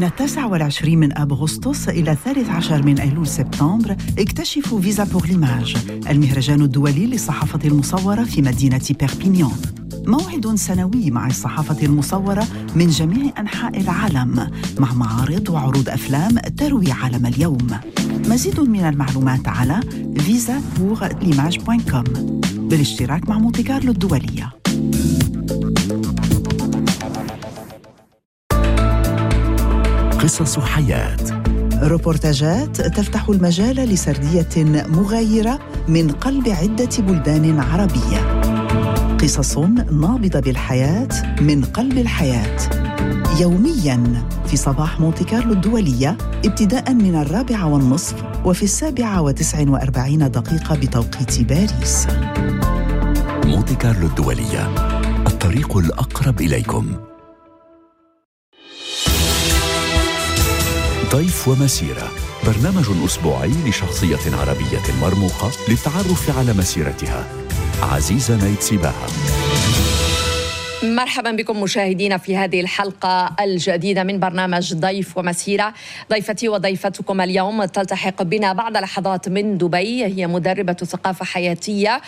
من 29 من أغسطس إلى 13 من أيلول سبتمبر اكتشفوا فيزا بور ليماج، المهرجان الدولي للصحافة المصورة في مدينة بيربينيون. موعد سنوي مع الصحافة المصورة من جميع أنحاء العالم، مع معارض وعروض أفلام تروي عالم اليوم. مزيد من المعلومات على visapourlimage.com بالاشتراك مع مونتي كارلو الدولية. قصص حياة، روبورتاجات تفتح المجال لسردية مغايرة من قلب عدة بلدان عربية. قصص نابضة بالحياة من قلب الحياة، يومياً في صباح مونتي كارلو الدولية، ابتداءً من 4:30 وفي 7:49 بتوقيت باريس. مونتي كارلو الدولية، الطريق الأقرب إليكم. ضيف ومسيرة، برنامج أسبوعي لشخصية عربية مرموقة للتعرف على مسيرتها. عزيزة نايت سباها. مرحبا بكم مشاهدينا في هذه الحلقة الجديدة من برنامج ضيف ومسيرة. ضيفتي وضيفتكم اليوم تلتحق بنا بعد لحظات من دبي، هي مدربة ثقافة حياتية